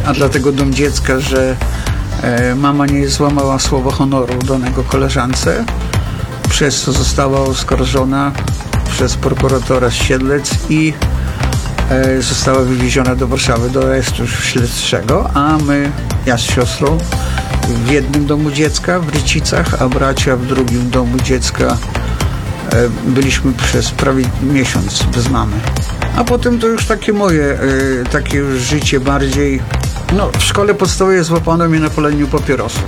a dlatego Dom Dziecka, że mama nie złamała słowa honoru danego koleżance, przez co została oskarżona przez prokuratora z Siedlec i została wywieziona do Warszawy, do aresztu śledczego, a my, ja z siostrą, w jednym domu dziecka w Rycicach, a bracia w drugim domu dziecka byliśmy przez prawie miesiąc bez mamy. A potem to już takie moje, takie już życie bardziej... No, w szkole podstawowej złapano mnie na paleniu papierosów.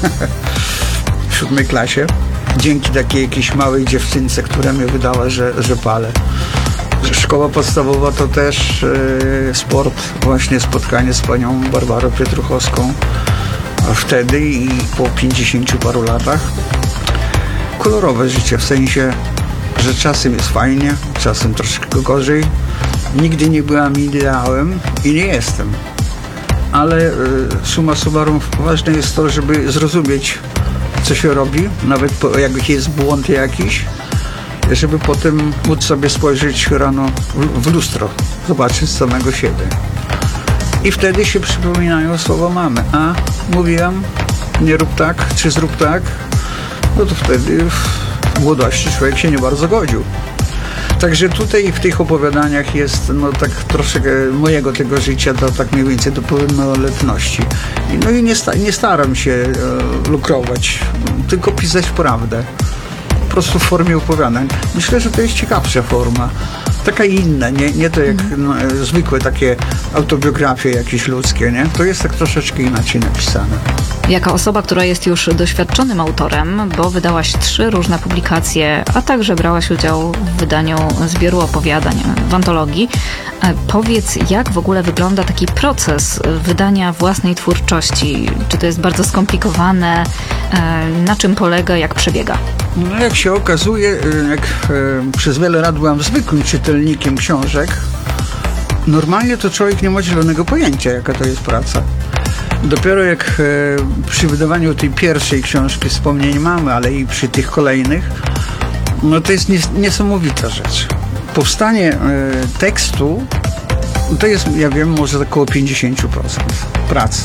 W 7 klasie. Dzięki takiej jakiejś małej dziewczynce, która mi wydała, że palę. Szkoła podstawowa to też sport, właśnie spotkanie z panią Barbarą Pietruchowską wtedy i po 50 paru latach. Kolorowe życie, w sensie, że czasem jest fajnie, czasem troszkę gorzej. Nigdy nie byłam ideałem i nie jestem. Ale summa summarum ważne jest to, żeby zrozumieć, co się robi, nawet jak jest błąd jakiś, żeby potem móc sobie spojrzeć rano w lustro, zobaczyć samego siebie. I wtedy się przypominają słowa mamy. A mówiłam, nie rób tak, czy zrób tak, no to wtedy w młodości człowiek się nie bardzo godził. Także tutaj w tych opowiadaniach jest no tak troszeczkę mojego tego życia do tak mniej więcej do pełnoletności. No i nie staram się lukrować, tylko pisać prawdę. Po prostu w formie opowiadań. Myślę, że to jest ciekawsza forma. Taka inna, nie to jak zwykłe takie autobiografie jakieś ludzkie, nie? To jest tak troszeczkę inaczej napisane. Jako osoba, która jest już doświadczonym autorem, bo wydałaś 3 różne publikacje, a także brałaś udział w wydaniu zbioru opowiadań w antologii, powiedz, jak w ogóle wygląda taki proces wydania własnej twórczości? Czy to jest bardzo skomplikowane? Na czym polega? Jak przebiega? No jak się okazuje, jak przez wiele lat byłam zwykłym czytelnikiem książek, normalnie to człowiek nie ma zielonego pojęcia, jaka to jest praca. Dopiero jak przy wydawaniu tej pierwszej książki wspomnień mamy, ale i przy tych kolejnych, no to jest niesamowita rzecz. Powstanie tekstu to jest, ja wiem, może około 50% pracy.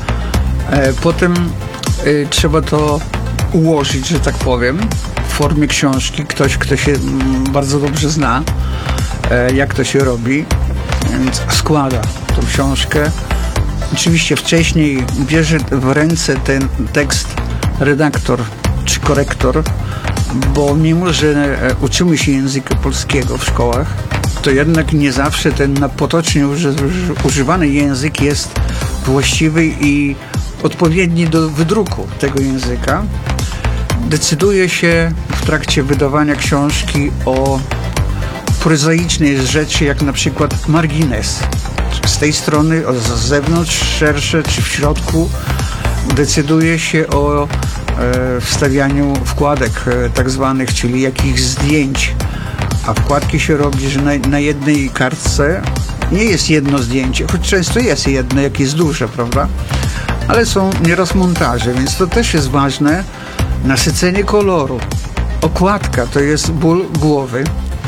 Potem trzeba to ułożyć, że tak powiem, w formie książki. Ktoś, kto się bardzo dobrze zna, jak to się robi, więc składa tą książkę. Oczywiście wcześniej bierze w ręce ten tekst redaktor czy korektor, bo mimo, że uczymy się języka polskiego w szkołach, to jednak nie zawsze ten potocznie używany język jest właściwy i odpowiedni do wydruku tego języka. Decyduje się w trakcie wydawania książki o prozaicznej rzeczy, jak na przykład margines. Z tej strony, z zewnątrz, szersze czy w środku, decyduje się o wstawianiu wkładek tak zwanych, czyli jakichś zdjęć. A wkładki się robi, że na jednej kartce nie jest jedno zdjęcie, choć często jest jedno, jak jest duże, prawda? Ale są nieraz montaże, więc to też jest ważne. Nasycenie koloru. Okładka to jest ból głowy,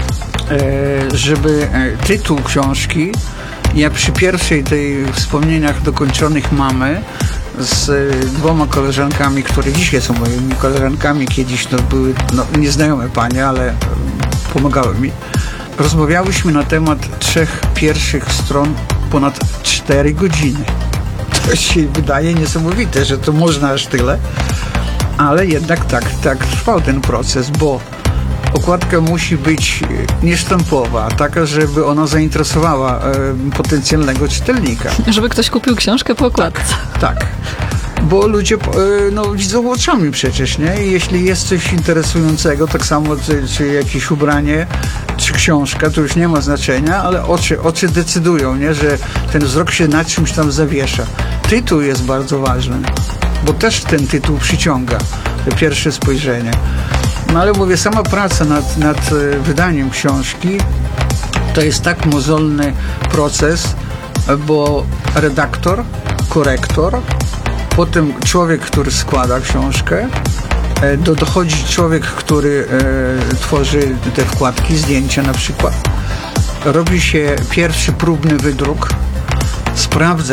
żeby tytuł książki, ja przy pierwszej tej wspomnieniach dokończonych mamy z 2 koleżankami, które dzisiaj są moimi koleżankami, kiedyś to były nieznajome panie, ale pomagały mi. Rozmawiałyśmy na temat 3 pierwszych stron ponad 4 godziny. To się wydaje niesamowite, że to można aż tyle, ale jednak tak trwał ten proces, bo okładka musi być niesztampowa, taka, żeby ona zainteresowała potencjalnego czytelnika. Żeby ktoś kupił książkę po okładce. Tak. Bo ludzie widzą oczami przecież, nie? I jeśli jest coś interesującego, tak samo czy jakieś ubranie, czy książka, to już nie ma znaczenia, ale oczy decydują, nie? Że ten wzrok się na czymś tam zawiesza. Tytuł jest bardzo ważny, bo też ten tytuł przyciąga to pierwsze spojrzenie. No ale mówię, sama praca nad wydaniem książki to jest tak mozolny proces, bo redaktor, korektor, potem człowiek, który składa książkę, dochodzi człowiek, który tworzy te wkładki, zdjęcia na przykład. Robi się pierwszy próbny wydruk, sprawdza